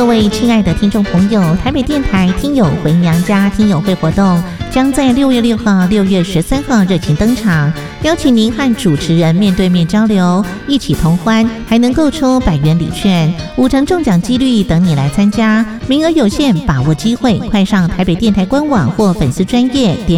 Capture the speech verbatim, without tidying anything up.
位亲爱的听众朋友，台北电台听友回娘家听友会活动将在六月六号、六月十三号热情登场，邀请您和主持人面对面交流，一起同欢，还能够抽百元礼券，五成中奖几率等你来参加，名额有限，把握机会，快上台北电台官网或粉丝专页点